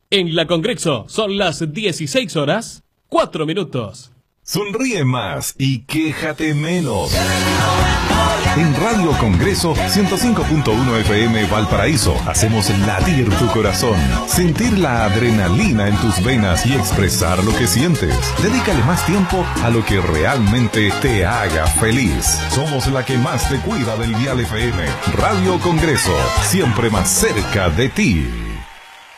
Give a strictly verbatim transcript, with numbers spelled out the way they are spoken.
En la Congreso son las dieciséis horas, cuatro minutos. Sonríe más y quéjate menos. En Radio Congreso ciento cinco punto uno F M Valparaíso hacemos latir tu corazón, sentir la adrenalina en tus venas y expresar lo que sientes. Dedícale más tiempo a lo que realmente te haga feliz. Somos la que más te cuida del dial F M. Radio Congreso, siempre más cerca de ti.